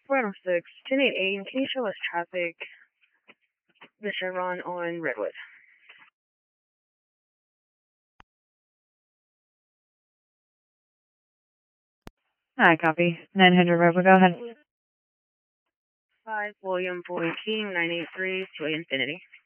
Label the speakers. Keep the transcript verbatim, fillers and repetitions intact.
Speaker 1: four oh six, ten eighty-eight, can you show us traffic, the Chevron on Redwood?
Speaker 2: Hi, copy. nine hundred Redwood, go ahead.
Speaker 1: five William Boyd King, nine eight three, to Infinity.